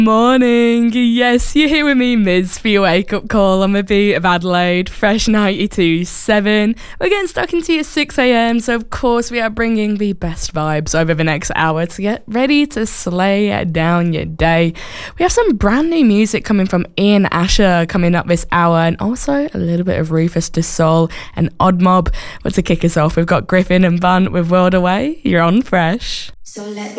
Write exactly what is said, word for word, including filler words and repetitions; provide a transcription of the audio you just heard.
Morning. Yes, you're here with me, Miz, for your wake-up call on the beat of Adelaide, Fresh ninety-two point seven. We're getting stuck into your six a.m, so of course we are bringing the best vibes over the next hour to get ready to slay down your day. We have some brand new music coming from Ian Asher coming up this hour, and also a little bit of Rufus Du Sol and Odd Mob. But to kick us off, we've got Griffin and Bunt with World Away. You're on Fresh. So let